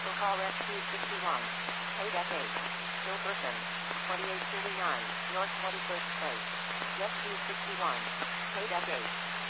Cancel call SQ61. Paid F8. Still person. 2839. North 21st Place. SQ61. Paid F8.